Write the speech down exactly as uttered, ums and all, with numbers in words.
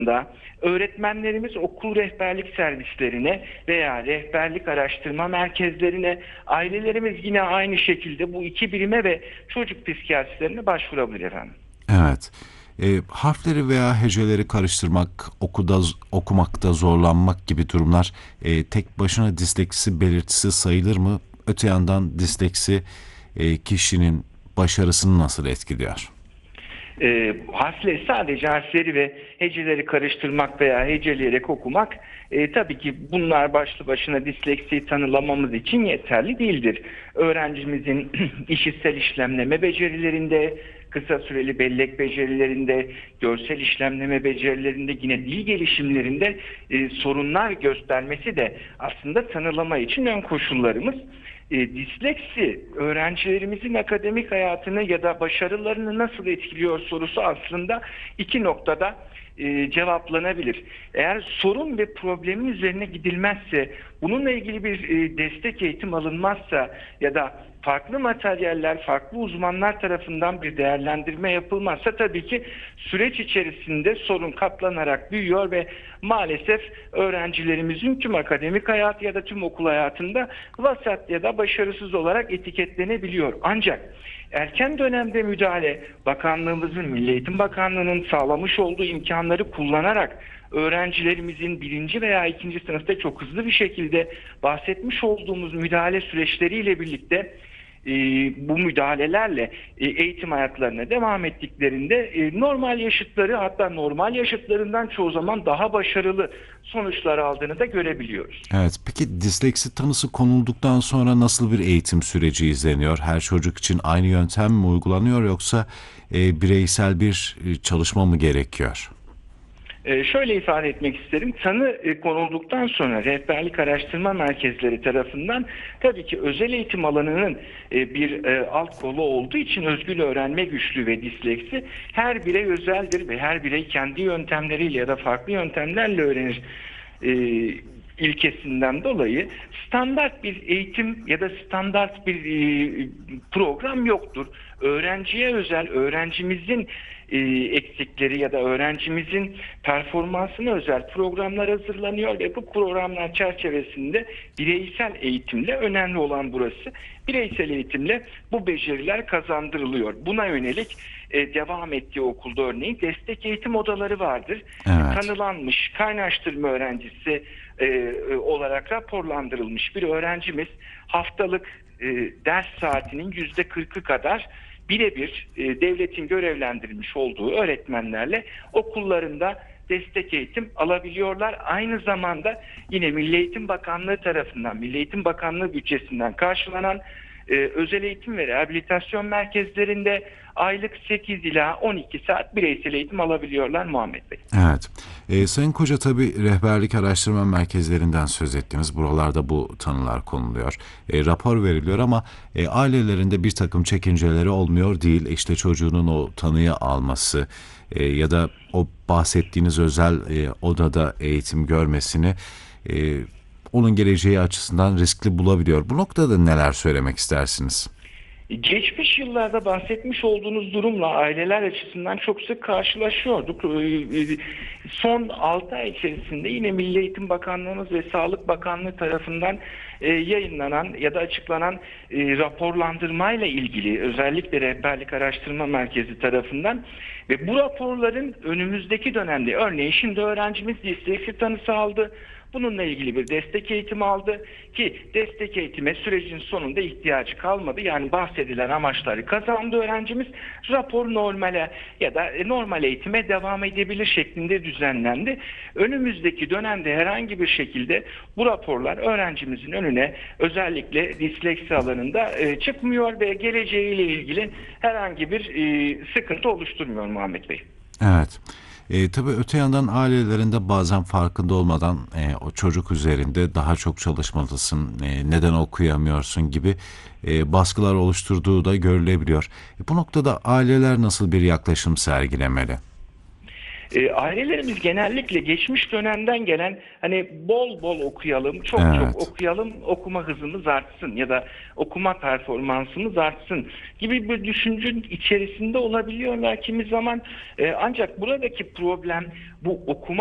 da öğretmenlerimiz okul rehberlik servislerine veya rehberlik araştırma merkezlerine, ailelerimiz yine aynı şekilde bu iki birime ve çocuk psikiyatrilerine başvurabilir efendim. Evet. E, harfleri veya heceleri karıştırmak, okuda, okumakta zorlanmak gibi durumlar e, tek başına disleksi belirtisi sayılır mı? Öte yandan disleksi e, kişinin başarısını nasıl etkiliyor? E, harfleri, sadece harfleri ve heceleri karıştırmak veya heceleyerek okumak e, tabii ki bunlar başlı başına disleksiyi tanılamamız için yeterli değildir. Öğrencimizin işitsel işlemleme becerilerinde, kısa süreli bellek becerilerinde, görsel işlemleme becerilerinde, yine dil gelişimlerinde e, sorunlar göstermesi de aslında tanılama için ön koşullarımız. E, disleksi öğrencilerimizin akademik hayatını ya da başarılarını nasıl etkiliyor sorusu aslında iki noktada e, cevaplanabilir. Eğer sorun ve problemin üzerine gidilmezse, bununla ilgili bir e, destek eğitim alınmazsa ya da farklı materyaller, farklı uzmanlar tarafından bir değerlendirme yapılmazsa tabii ki süreç içerisinde sorun katlanarak büyüyor ve maalesef öğrencilerimizin tüm akademik hayatı ya da tüm okul hayatında vasat ya da başarısız olarak etiketlenebiliyor. Ancak erken dönemde müdahale, bakanlığımızın, Milli Eğitim Bakanlığı'nın sağlamış olduğu imkanları kullanarak öğrencilerimizin birinci veya ikinci sınıfta çok hızlı bir şekilde bahsetmiş olduğumuz müdahale süreçleriyle birlikte e, bu müdahalelerle e, eğitim hayatlarına devam ettiklerinde e, normal yaşıtları, hatta normal yaşıtlarından çoğu zaman daha başarılı sonuçlar aldığını da görebiliyoruz. Evet, peki disleksi tanısı konulduktan sonra nasıl bir eğitim süreci izleniyor? Her çocuk için aynı yöntem mi uygulanıyor yoksa e, bireysel bir e, çalışma mı gerekiyor? Ee, şöyle ifade etmek isterim. Tanı e, konulduktan sonra rehberlik araştırma merkezleri tarafından tabii ki özel eğitim alanının e, bir e, alt kolu olduğu için özgül öğrenme güçlüğü ve disleksi her birey özeldir ve her birey kendi yöntemleriyle ya da farklı yöntemlerle öğrenir e, ilkesinden dolayı standart bir eğitim ya da standart bir e, program yoktur. Öğrenciye özel, öğrencimizin e, eksikleri ya da öğrencimizin performansına özel programlar hazırlanıyor ve bu programlar çerçevesinde bireysel eğitimle, önemli olan burası, bireysel eğitimle bu beceriler kazandırılıyor. Buna yönelik e, devam ettiği okulda örneğin destek eğitim odaları vardır. Evet. Tanılanmış, kaynaştırma öğrencisi e, olarak raporlandırılmış bir öğrencimiz haftalık e, ders saatinin yüzde kırkı kadar birebir e, devletin görevlendirilmiş olduğu öğretmenlerle okullarında destek eğitim alabiliyorlar. Aynı zamanda yine Milli Eğitim Bakanlığı tarafından, Milli Eğitim Bakanlığı bütçesinden karşılanan e, özel eğitim ve rehabilitasyon merkezlerinde aylık sekiz ila on iki saat bireysel eğitim alabiliyorlar Muhammed Bey. Evet. Ee, Sayın Koca, tabii rehberlik araştırma merkezlerinden söz ettiniz. Buralarda bu tanılar konuluyor. E, rapor veriliyor ama e, ailelerinde bir takım çekinceleri olmuyor değil. İşte çocuğunun o tanıyı alması e, ya da o bahsettiğiniz özel e, odada eğitim görmesini e, onun geleceği açısından riskli bulabiliyor. Bu noktada neler söylemek istersiniz? Geçmiş yıllarda bahsetmiş olduğunuz durumla aileler açısından çok sık karşılaşıyorduk. Son altı ay içerisinde yine Milli Eğitim Bakanlığımız ve Sağlık Bakanlığı tarafından yayınlanan ya da açıklanan raporlandırmayla ilgili, özellikle Rehberlik Araştırma Merkezi tarafından, ve bu raporların önümüzdeki dönemde, örneğin şimdi öğrencimiz disleksi tanısı aldı. Bununla ilgili bir destek eğitimi aldı ki destek eğitime sürecin sonunda ihtiyacı kalmadı. Yani bahsedilen amaçları kazandı öğrencimiz. Rapor normale ya da normal eğitime devam edebilir şeklinde düzenlendi. Önümüzdeki dönemde herhangi bir şekilde bu raporlar öğrencimizin önüne, özellikle disleksi alanında e, çıkmıyor ve geleceğiyle ilgili herhangi bir e, sıkıntı oluşturmuyor Muhammed Bey. Evet. E, tabii öte yandan ailelerinde bazen farkında olmadan e, o çocuk üzerinde daha çok çalışmalısın, e, neden okuyamıyorsun gibi e, baskılar oluşturduğu da görülebiliyor. E, bu noktada aileler nasıl bir yaklaşım sergilemeli? E, ailelerimiz genellikle geçmiş dönemden gelen hani bol bol okuyalım, çok Evet. çok okuyalım, okuma hızımız artsın ya da okuma performansımız artsın gibi bir düşüncün içerisinde olabiliyorlar kimi zaman. E, ancak buradaki problem bu okuma